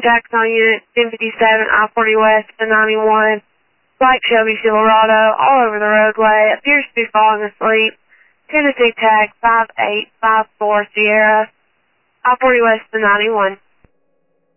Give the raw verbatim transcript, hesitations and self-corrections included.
Jackson unit, ten fifty-seven, I forty West to ninety-one. Black Shelby Silverado, all over the roadway, appears to be falling asleep. Tennessee tag five eight five four Sierra, I forty West to ninety-one.